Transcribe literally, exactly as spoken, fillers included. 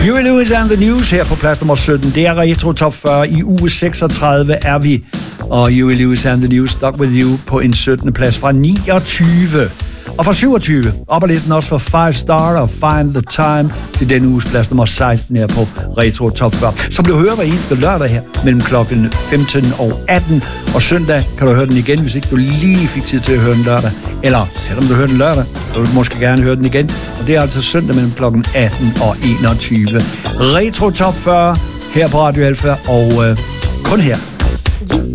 Huey Lewis and the News her på plads nummer sytten. Det er Retro Top fyrre. I uge seksogtredive er vi. Og Huey Lewis and the News, Stuck With You på en syttende plads fra niogtyve. Og fra syvogtyve, op ad listen også for Five Star og Find the Time til denne uges plads nummer seksten her på Retro Top fyrre. Som du hører hver eneste lørdag her mellem klokken femten og atten. Og søndag kan du høre den igen, hvis ikke du lige fik tid til at høre den lørdag. Eller selvom du hører den lørdag, så vil du måske gerne høre den igen. Og det er altså søndag mellem klokken atten og enogtyve. Retro Top fyrre her på Radio Alpha og øh, kun her